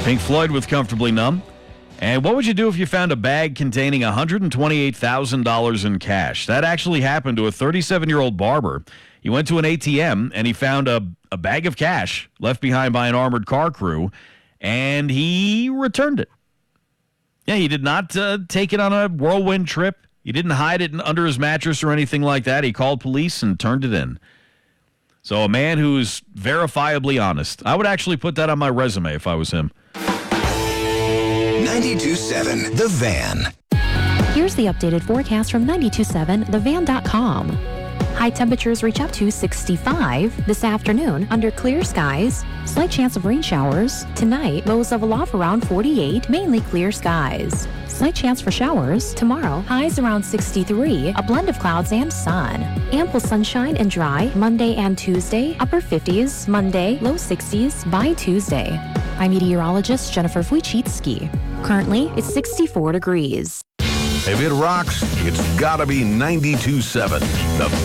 Pink Floyd with Comfortably Numb. And what would you do if you found a bag containing $128,000 in cash? That actually happened to a 37-year-old barber. He went to an ATM and he found a bag of cash left behind by an armored car crew, and he returned it. Yeah, he did not take it on a whirlwind trip. He didn't hide it under his mattress or anything like that. He called police and turned it in. So a man who's verifiably honest. I would actually put that on my resume if I was him. 92.7 The Van. Here's the updated forecast from 92.7thevan.com. High temperatures reach up to 65 this afternoon under clear skies. Slight chance of rain showers. Tonight, lows level off around 48, mainly clear skies. Slight chance for showers. Tomorrow, highs around 63, a blend of clouds and sun. Ample sunshine and dry Monday and Tuesday. Upper 50s Monday, low 60s by Tuesday. I'm meteorologist Jennifer Wojcicki. Currently, it's 64 degrees. If it rocks, it's gotta be 92.7 The